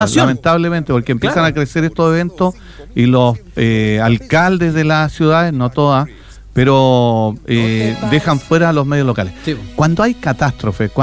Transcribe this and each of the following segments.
lamentablemente, porque empiezan a crecer estos eventos y los alcaldes de las ciudades, no todas, pero dejan fuera a los medios locales. Sí. Cuando hay catástrofes,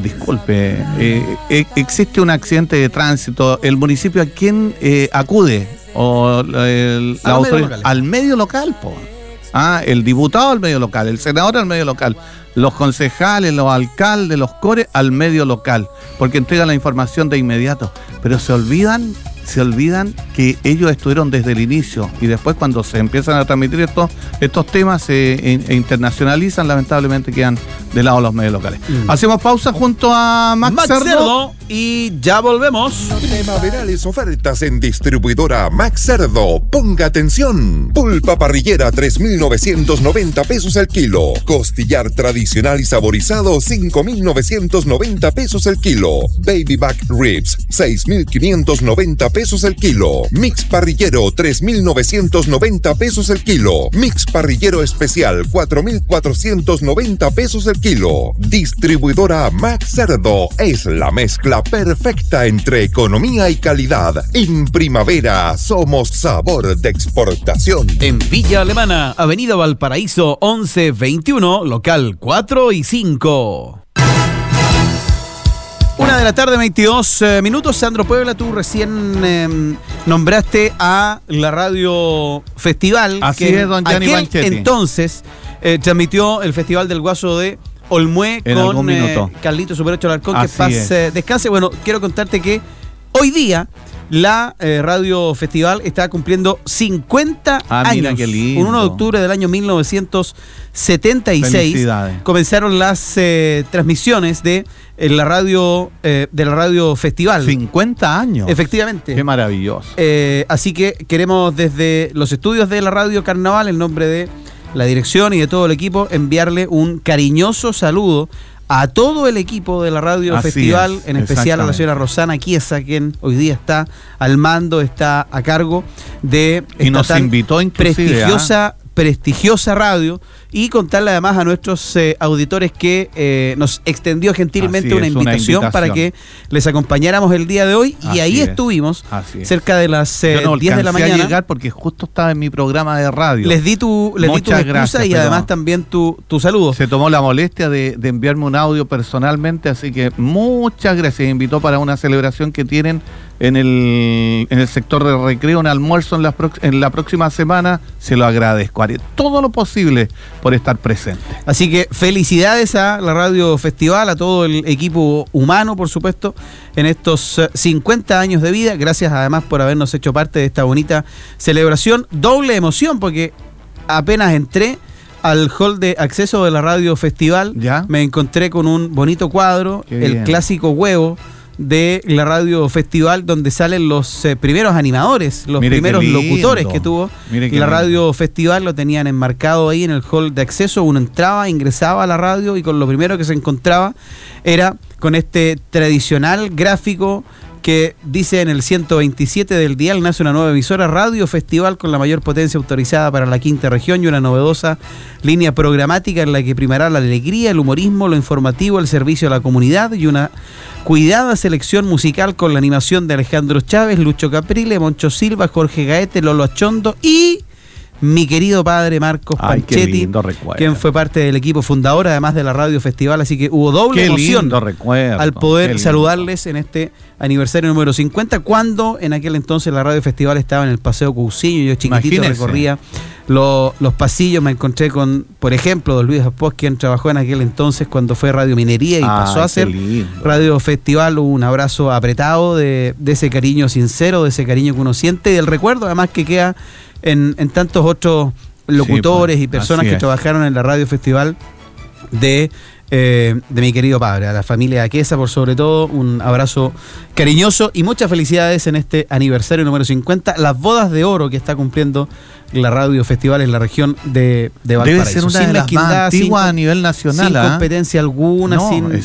existe un accidente de tránsito, ¿el municipio a quién acude? O la autoridad al medio local, po. El diputado al medio local, el senador al medio local, los concejales, los alcaldes, los cores al medio local, porque entregan la información de inmediato, pero se olvidan que ellos estuvieron desde el inicio, y después cuando se empiezan a transmitir estos temas se internacionalizan, lamentablemente quedan de lado los medios locales. Hacemos pausa junto a Max Cerdo y ya volvemos. Primaverales ofertas en distribuidora Max Cerdo. Ponga atención. Pulpa parrillera 3.990 pesos el kilo. Costillar tradicional y saborizado 5.990 pesos el kilo. Baby back ribs 6.590 pesos el kilo. Mix parrillero 3.990 pesos el kilo. Mix parrillero especial 4.490 pesos el kilo. Distribuidora Max Cerdo es la mezcla perfecta entre economía y calidad. En primavera somos sabor de exportación. En Villa Alemana, Avenida Valparaíso 1121, local 4 y 5. 1:22 p.m. Sandro Puebla, tú recién nombraste a la Radio Festival. Así es, don Gianni Manchetti. Entonces transmitió el Festival del Guaso de Olmué con Carlito Super 8 Alarcón, que paz descanse. Bueno, quiero contarte que hoy día la Radio Festival está cumpliendo 50 años. Mira qué lindo. Un 1 de octubre del año 1976 comenzaron las transmisiones de la radio Festival. 50 años. Efectivamente. Qué maravilloso. Así que queremos desde los estudios de la Radio Carnaval, en nombre de la dirección y de todo el equipo, enviarle un cariñoso saludo a todo el equipo de la Radio Festival, en especial a la señora Rosana Chiesa, quien hoy día está al mando, está a cargo de esta nos invitó prestigiosa radio, y contarle además a nuestros auditores que nos extendió gentilmente una invitación para que les acompañáramos el día de hoy, y ahí estuvimos cerca de las 10 de la mañana. A llegar porque justo estaba en mi programa de radio. Les di tu excusa y además también tu saludo. Se tomó la molestia de enviarme un audio personalmente, así que muchas gracias. Invitó para una celebración que tienen en el sector de recreo, un almuerzo en la próxima semana. Se lo agradezco, haré todo lo posible por estar presente. Así que felicidades a la Radio Festival, a todo el equipo humano, por supuesto, en estos 50 años de vida. Gracias además por habernos hecho parte de esta bonita celebración. Doble emoción, porque apenas entré al hall de acceso de la Radio Festival, me encontré con un bonito cuadro, el clásico huevo de la Radio Festival, donde salen los primeros animadores, los primeros locutores que tuvo la Radio Festival. Lo tenían enmarcado ahí en el hall de acceso. Uno entraba, ingresaba a la radio, y con lo primero que se encontraba era con este tradicional gráfico que dice: en el 127 del dial nace una nueva emisora, Radio Festival, con la mayor potencia autorizada para la quinta región, y una novedosa línea programática en la que primará la alegría, el humorismo, lo informativo, el servicio a la comunidad, y una cuidada selección musical con la animación de Alejandro Chávez, Lucho Caprile, Moncho Silva, Jorge Gaete, Lolo Achondo y mi querido padre Marcos Panchetti, quien fue parte del equipo fundador, además de la Radio Festival. Así que hubo doble emoción al poder saludarles en este aniversario número 50, cuando en aquel entonces la Radio Festival estaba en el Paseo Cousiño. Yo chiquitito recorría los pasillos, me encontré con, por ejemplo, don Luis Espós, quien trabajó en aquel entonces cuando fue Radio Minería y pasó a ser Radio Festival. Un abrazo apretado de ese cariño sincero, de ese cariño que uno siente, y del recuerdo además que queda en tantos otros locutores y personas que trabajaron en la Radio Festival de mi querido padre. A la familia Aquesa, por sobre todo, un abrazo cariñoso y muchas felicidades en este aniversario número 50, las bodas de oro que está cumpliendo la Radio Festival en la región de Valparaíso. Debe ser una de las más antiguas a nivel nacional. Sin competencia alguna,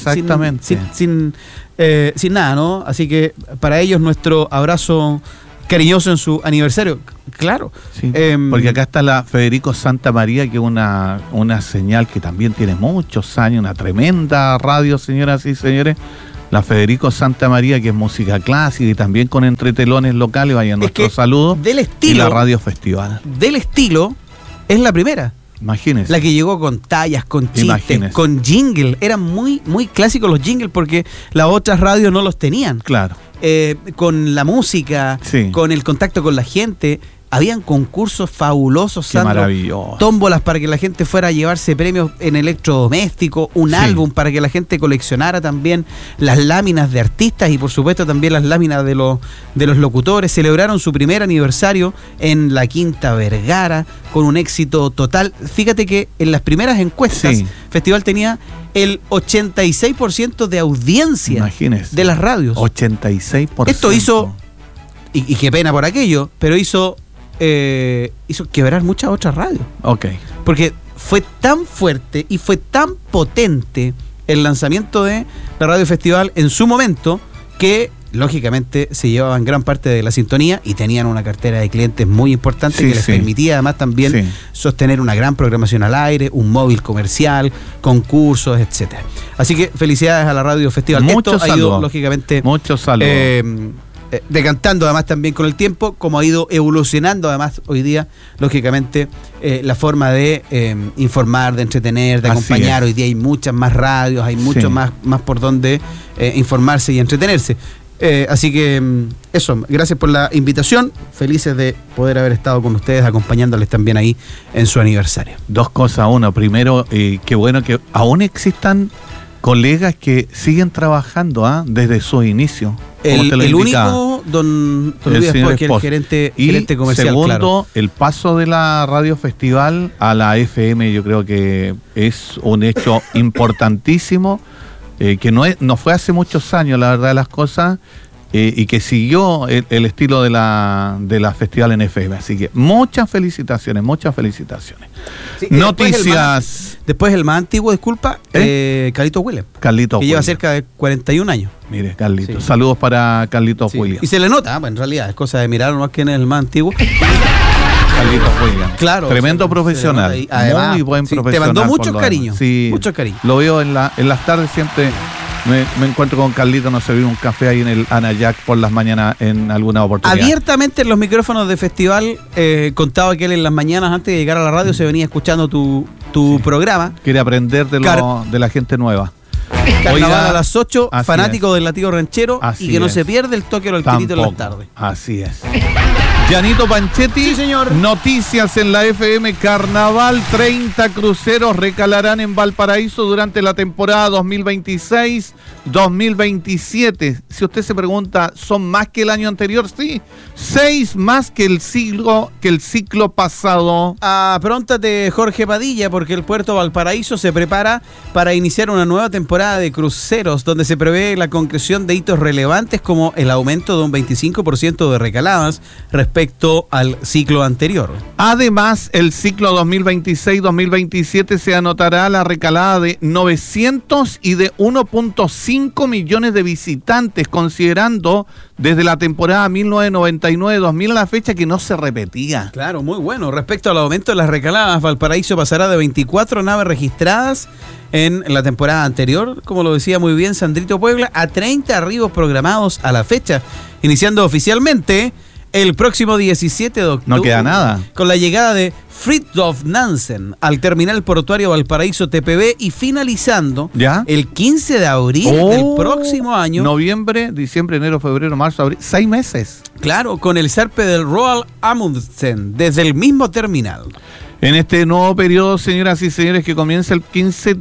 sin nada, ¿no? Así que para ellos nuestro abrazo cariñoso en su aniversario. Claro. Sí, porque acá está la Federico Santa María, que es una señal que también tiene muchos años, una tremenda radio, señoras y señores, la Federico Santa María, que es música clásica y también con entretelones locales, vayan nuestros saludos. Del estilo, y la Radio Festival. Del estilo es la primera. Imagínense. La que llegó con tallas, con chistes, con jingle. Eran muy, muy clásicos los jingles porque las otras radios no los tenían. Claro. Con la música, sí, con el contacto con la gente. Habían concursos fabulosos, Sandro. Maravilloso. Tómbolas para que la gente fuera a llevarse premios en electrodoméstico, un álbum para que la gente coleccionara también las láminas de artistas y por supuesto también las láminas de los locutores. Celebraron su primer aniversario en la Quinta Vergara con un éxito total. Fíjate que en las primeras encuestas, Festival tenía el 86% de audiencia. Imagínese. De las radios. 86%. Esto hizo, y qué pena por aquello, pero hizo quebrar muchas otras radios. Ok. Porque fue tan fuerte y fue tan potente el lanzamiento de la Radio Festival en su momento que lógicamente se llevaban gran parte de la sintonía y tenían una cartera de clientes muy importante que les permitía además también sostener una gran programación al aire, un móvil comercial, concursos, etcétera. Así que felicidades a la Radio Festival. Muchos saludos. Ha ido, lógicamente, muchos saludos. Decantando además también con el tiempo, como ha ido evolucionando además hoy día, lógicamente, la forma de informar, de entretener, de acompañar. Hoy día hay muchas más radios, hay mucho más por donde informarse y entretenerse. Así que eso, gracias por la invitación, felices de poder haber estado con ustedes acompañándoles también ahí en su aniversario. Dos cosas, uno, primero, qué bueno que aún existan colegas que siguen trabajando desde su inicio. El único, don Luis Espoz, que es el gerente comercial. Segundo, claro, el paso de la Radio Festival a la FM, yo creo que es un hecho importantísimo, que no fue hace muchos años, la verdad de las cosas, y que siguió el estilo de la Festival en FM. Así que muchas felicitaciones, muchas felicitaciones. Sí, noticias. Después el más antiguo, disculpa, Carlitos Williams. Carlitos que lleva cerca de 41 años. Mire, Carlitos. Saludos para Carlitos Williams. Y se le nota, en realidad, es cosa de mirar nomás quién es el más antiguo. Carlitos Williams. Claro. Tremendo profesional. Además, muy buen profesional. Te mandó muchos cariños. Sí. Muchos cariños. Lo veo en las tardes siempre. Me encuentro con Carlitos, nos servimos un café ahí en el Anayac por las mañanas en alguna oportunidad. Abiertamente en los micrófonos de festival, contaba que él en las mañanas antes de llegar a la radio se venía escuchando tu programa. Quiere aprender de la gente nueva. Carnaval a las 8, fanático del latido ranchero y que no se pierde el toque o el tirito en la tarde. Así es. Gianito Panchetti, sí, señor. Noticias en la FM. Carnaval, 30 cruceros recalarán en Valparaíso durante la temporada 2026-2027. Si usted se pregunta, ¿son más que el año anterior? Sí, 6 más que el ciclo pasado. Apróntate, Jorge Padilla, porque el puerto Valparaíso se prepara para iniciar una nueva temporada de cruceros, donde se prevé la concreción de hitos relevantes como el aumento de un 25% de recaladas respecto al ciclo anterior. Además, el ciclo 2026-2027 se anotará la recalada de 900 y de 1.5 millones de visitantes, considerando desde la temporada 1999-2000 a la fecha que no se repetía. Claro, muy bueno. Respecto al aumento de las recaladas, Valparaíso pasará de 24 naves registradas en la temporada anterior, como lo decía muy bien Sandrito Puebla, a 30 arribos programados a la fecha, iniciando oficialmente el próximo 17 de octubre. No queda nada. Con la llegada de Fridtjof Nansen al terminal portuario Valparaíso TPV y finalizando el 15 de abril del próximo año. Noviembre, diciembre, enero, febrero, marzo, abril. 6 meses. Claro, con el zarpe del Royal Amundsen desde el mismo terminal. En este nuevo periodo, señoras y señores, que comienza el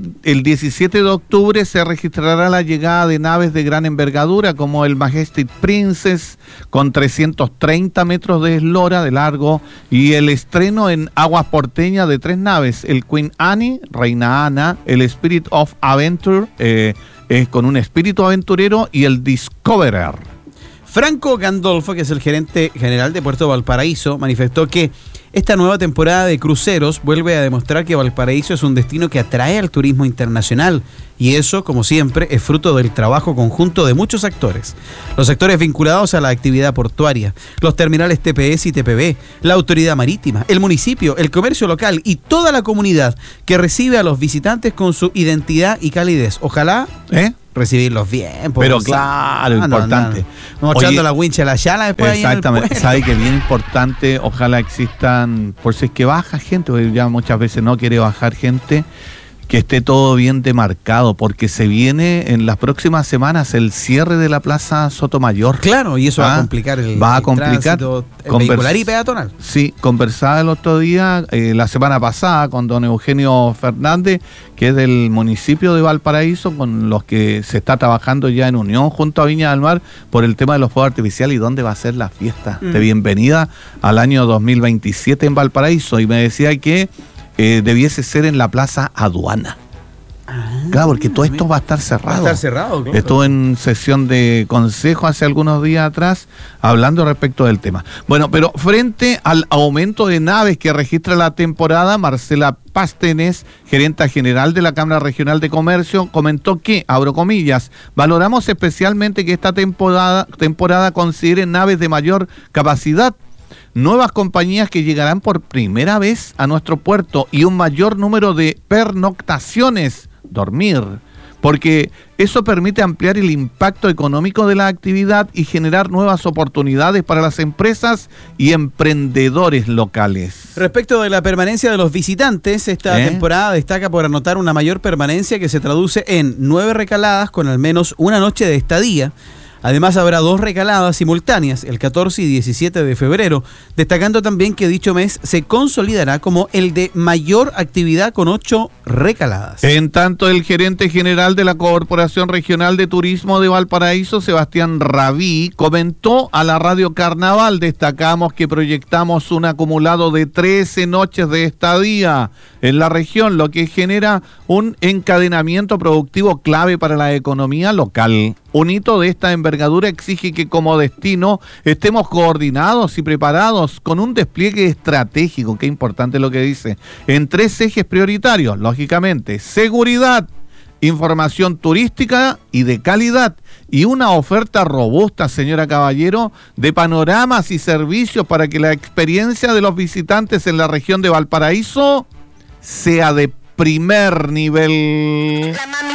17 de octubre, se registrará la llegada de naves de gran envergadura como el Majestic Princess con 330 metros de eslora de largo y el estreno en aguas porteñas de 3 naves, el Queen Anne, Reina Ana, el Spirit of Adventure, con un espíritu aventurero, y el Discoverer. Franco Gandolfo, que es el gerente general de Puerto Valparaíso, manifestó que esta nueva temporada de cruceros vuelve a demostrar que Valparaíso es un destino que atrae al turismo internacional y eso, como siempre, es fruto del trabajo conjunto de muchos actores. Los sectores vinculados a la actividad portuaria, los terminales TPS y TPB, la autoridad marítima, el municipio, el comercio local y toda la comunidad que recibe a los visitantes con su identidad y calidez. Ojalá... recibirlos bien. Pero claro, importante. Mostrando la wincha a la chala después. Exactamente. Sabe que es bien importante, ojalá existan, por si es que baja gente, porque ya muchas veces no quiere bajar gente, que esté todo bien demarcado, porque se viene en las próximas semanas el cierre de la Plaza Sotomayor. Claro, y eso va a complicar el tránsito vehicular y peatonal. Sí, conversaba el otro día, la semana pasada, con don Eugenio Fernández, que es del municipio de Valparaíso, con los que se está trabajando ya en unión junto a Viña del Mar por el tema de los fuegos artificiales y dónde va a ser la fiesta de bienvenida al año 2027 en Valparaíso. Y me decía que debiese ser en la Plaza Aduana. Claro, porque todo esto va a estar cerrado. Va a estar cerrado, claro. Estuve en sesión de consejo hace algunos días atrás hablando respecto del tema. Bueno, pero frente al aumento de naves que registra la temporada, Marcela Pástenes, gerenta general de la Cámara Regional de Comercio, comentó que, abro comillas, valoramos especialmente que esta temporada considere naves de mayor capacidad, nuevas compañías que llegarán por primera vez a nuestro puerto y un mayor número de pernoctaciones, dormir, porque eso permite ampliar el impacto económico de la actividad y generar nuevas oportunidades para las empresas y emprendedores locales. Respecto de la permanencia de los visitantes, esta temporada destaca por anotar una mayor permanencia que se traduce en 9 recaladas con al menos una noche de estadía. Además habrá 2 recaladas simultáneas, el 14 y 17 de febrero, destacando también que dicho mes se consolidará como el de mayor actividad con 8 recaladas. En tanto, el gerente general de la Corporación Regional de Turismo de Valparaíso, Sebastián Rabí, comentó a la Radio Carnaval: destacamos que proyectamos un acumulado de 13 noches de estadía en la región, lo que genera un encadenamiento productivo clave para la economía local. Un hito de esta envergadura exige que como destino estemos coordinados y preparados con un despliegue estratégico, qué importante lo que dice, en 3 ejes prioritarios, lógicamente: seguridad, información turística y de calidad, y una oferta robusta, señora Caballero, de panoramas y servicios para que la experiencia de los visitantes en la región de Valparaíso sea de primer nivel.